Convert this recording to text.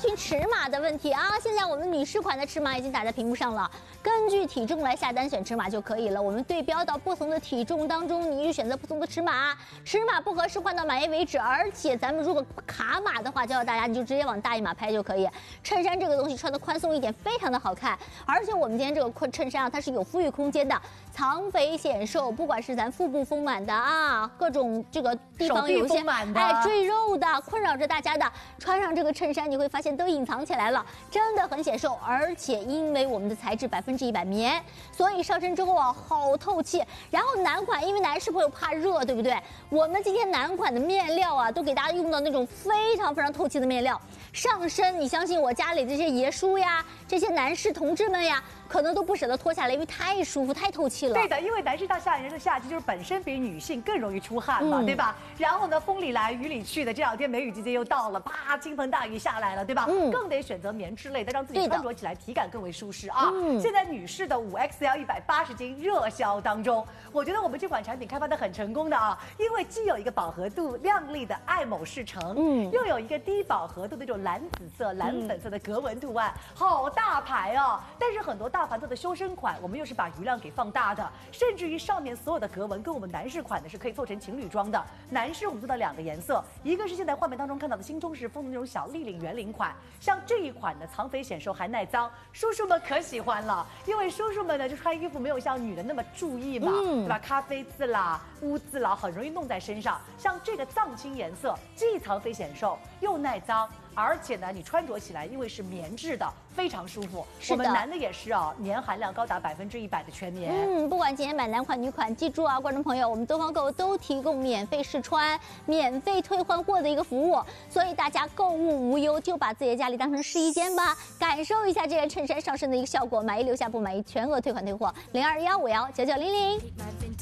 询尺码的问题啊。现在我们女士款的尺码已经打在屏幕上了，根据体重来下单选尺码就可以了。我们对标到不同的体重当中，你就选择不同的尺码，尺码不合适换到满意为止。而且咱们如果卡码的话，教大家你就直接往大一码拍就可以。衬衫这个东西穿的宽松一点，非常的好看。而且我们今天这个衬衫啊，它是有富裕空间的，藏肥显瘦，不管是咱腹部丰满的啊，各种这个地方有一些赘肉的困扰着大家的，穿上这个衬衫你会发现都隐藏起来了，真的很显瘦。而且因为我们的材质100%棉，所以上身之后啊好透气。然后男款，因为男士朋友怕热，对不对？我们今天男款的面料啊，都给大家用到那种非常透气的面料。上身，你相信我，家里这些爷叔呀，这些男士同志们呀，可能都不舍得脱下来，因为太舒服、太透气了。 对的，因为男士到夏天的夏季就是本身比女性更容易出汗嘛，对吧？然后呢，风里来雨里去的，这2天梅雨季节又到了，啪，倾盆大雨下来了，对吧？更得选择棉质类的，让自己穿着起来体感更为舒适啊。现在女士的5XL 180斤热销当中，我觉得我们这款产品开发的很成功的啊，因为既有一个饱和度亮丽的爱某仕橙，又有一个低饱和度的这种蓝紫色、蓝粉色的格纹图案，好大牌哦！但是很多大牌做的修身款，我们又是把余量给放大的，甚至于上面所有的格纹跟我们男士款的是可以做成情侣装的。男士我们做到2个颜色，一个是现在画面当中看到的新中式风的那种小立领圆领款，像这一款呢，藏肥显瘦还耐脏，叔叔们可喜欢了，因为叔叔们呢就穿衣服没有像女的那么注意嘛，对吧？咖啡渍啦、污渍啦，很容易弄在身上。像这个藏青颜色，既藏肥显瘦又耐脏。而且呢，你穿着起来，因为是棉质的，非常舒服。我们男的也是啊，棉含量高达100%的全棉。 不管今天买男款女款，记住啊，观众朋友，我们东方购都提供免费试穿、免费退换货的一个服务，所以大家购物无忧，就把自己的家里当成试衣间吧，感受一下这件衬衫上身的一个效果，买一留下，不买一全额退款退货。0215199900。